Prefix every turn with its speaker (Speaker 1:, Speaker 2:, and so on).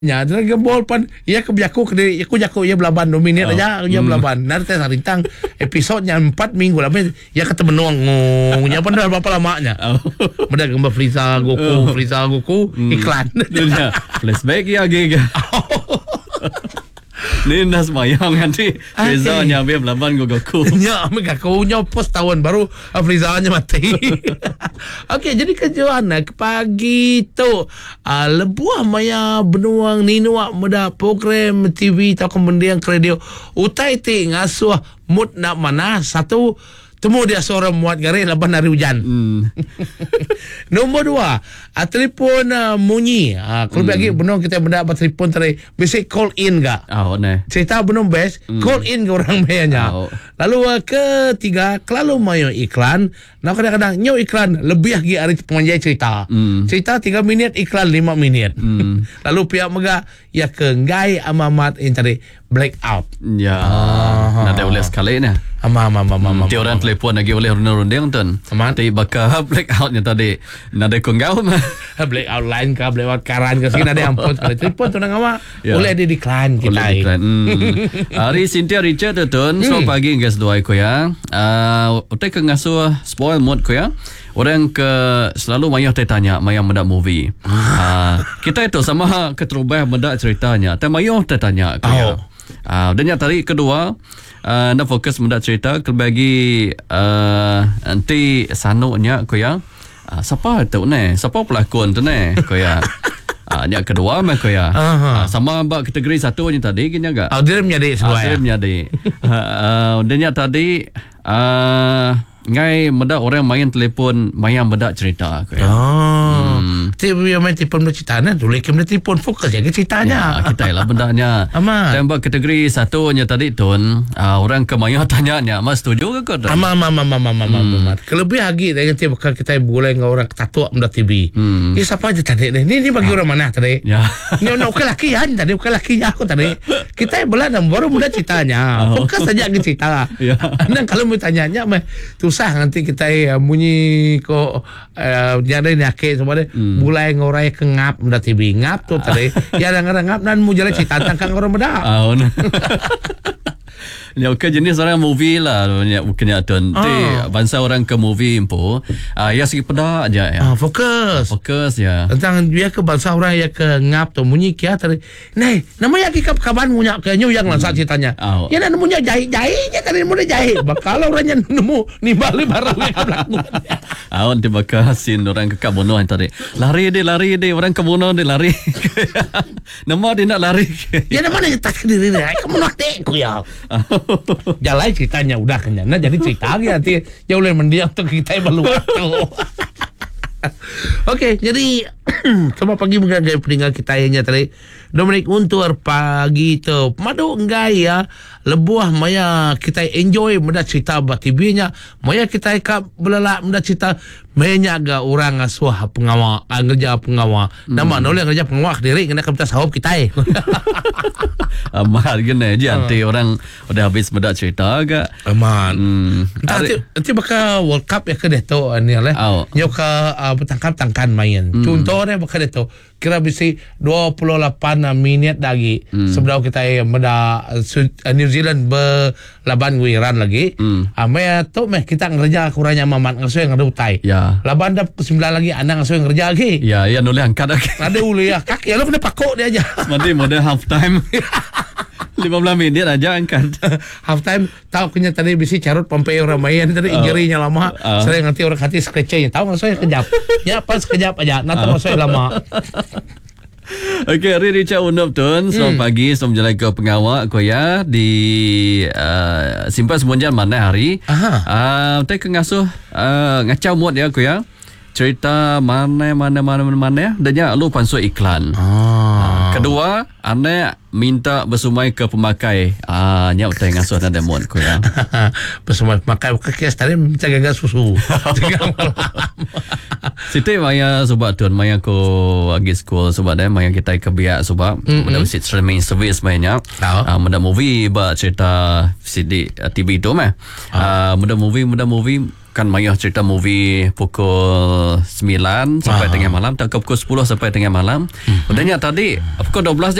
Speaker 1: nya ada gembol pan ia kebiaku ke aku jaku ia belaban dominate aja ia belaban nanti sarintang episodenya 4 minggu lah ia kata menong nya pan berapa lamanya benda gambar Frieza Goku iklan
Speaker 2: flashback ya gege ni nas mayang nanti Frieza nya be belaban Goku
Speaker 1: nya Goku nya pos tahun baru Frieza nya mati. Okey, jadi kejuan pagi tu lebuah maya benuang ninuak muda program TV atau kemudian radio utai ti ngasuh mood nak mana satu temu dia seorang muat garis laban hari hujan. Nombor 2 telefon munyi kalau bagi benar kita benda apa telefon tadi basic call in gak cerita benar best call in ke orang bayarnya. Lalu ketiga kalau mayo iklan nah kadang-kadang nyo iklan lebih lagi hari penganjai cerita 3 minit iklan 5 minit. Lalu pihak mega ya ke ngai amamat in tadi blackout
Speaker 2: ya nada oleh sekali ni dia orang telefon lagi oleh runding ton tapi bakal blackoutnya tadi nada konggau
Speaker 1: blackout line ke blackout karan ke sini ada ampun telefon tu nang awak oleh dia decline kita
Speaker 2: hari Cynthia Richard ton so pagi guys doai ko ya utai ke ngasuh spoil mood ko ya orang ke selalu mayah tanya mayah mendak movie kita itu sama keterubah mendak ceritanya tapi mayah tanya ko ya dan yang tadi kedua nak fokus mendak cerita kelbagi nanti sanuknya ko ya siapa tu ni siapa pelakon tu ni ko ya yang kedua mah ko ya sama bak kategori satu ni tadi kena gak
Speaker 1: dia menjadi sesuai
Speaker 2: dia menjadi dan yang tadi ngai mendak orang main telefon mayang mendak cerita ko ya
Speaker 1: dia main telefon bercerita nah tu lek main telefon fokus je ceritanya
Speaker 2: kita lah bendanya dan bak kategori satu nya tadi tun orang ke mayang tanyanya mas setuju ke kau
Speaker 1: kelebih lagi nanti bakal kita boleh dengan orang ketatua mendak TV ini siapa aja tadi ni bagi orang mana tadi ni okey lakian tadi bukan lakinya aku tadi kita belah baru mudah ceritanya fokus saja ke cerita dan kalau mau tanyanya mah susah nanti kita bunyi kok jadi nyakit semua deh mulai ngorai ke ngap mendak TV ngap tu tadi ya kadang-kadang ngap dan mu jalan cerita tentang orang bedak
Speaker 2: ya okey jenis orang movie lah bukannya tu bangsa orang ke movie impo ya segi pedak aja ya fokus ya
Speaker 1: tentang dia ke bangsa orang ya ke ngap tu munyi kia tadi nei namanya ki kaban munya ke nyu yang lansa ceritanya ya nak munya jahit tadi munya jahit bakal orangnya nemu nimbal barang yang belakang
Speaker 2: nanti bakal sin orang ke kabono tadi lari deh orang kabono dia lari nama dia nak lari
Speaker 1: ya nama dia tak sendiri kamu nak ku ya jalan ceritanya udah kenyang jadi cerita lagi nanti jauh lebih mendiam tuh kita berluar Okey, jadi selamat pagi mengenai peninggal kita yang tadi Dominic Untur pagi tu madu enggak ya lebuah maya kita enjoy mendak cerita buat TV-nya maya kita ikap belelak mendak cerita maya agak orang asuh pengawal kerja pengawal nama oleh kerja pengawal diri kena kita sahab kita
Speaker 2: aman gini aja nanti orang udah habis mendak cerita agak
Speaker 1: aman nanti bakal World Cup ya ke deto ni lah nyoka bertangkap-tangkan main contohnya bakal deto kira bisa 28 minit lagi sebelum kita meda New Zealand berlaban Iran lagi maya tu kita ngerja kurangnya mamat ngasuh yang ada utai laban dah 9 lagi anak ngasuh yang ngerja lagi
Speaker 2: ya boleh angkat lagi
Speaker 1: ada uli ya kaki ya lo kena pakok dia aja
Speaker 2: mode half time 15 minit aja angkat
Speaker 1: half time tahu kena tadi bisa carut Pompeo Ramayan tadi injurinya lama sering nanti orang hati skecenya tahu ngasuh kejap ya pas kejap aja nanti ngasuh lama.
Speaker 2: Okey, hari Richard Unup tun selamat pagi, selamat jalan ke pengawal ko ya di simpan semunjan mana hari tak ke ngasuh ngacau mood ya ko ya cerita mana dan ya lu pansu iklan kedua ane minta bersumai ke pemakai nya utai ngasuh ada mood ko ya
Speaker 1: bersumai pemakai kes tadi minta gagal susu
Speaker 2: Siti maya sebab tuan maya ko agi school sebab dah maya kita ke biak sebab muda visit streaming service banyak muda movie ba cerita CD TV tu mah muda movie kan mayah cerita movie pukul 9 sampai tengah malam, tak pukul 10 sampai tengah malam. Udahnya tadi pukul 12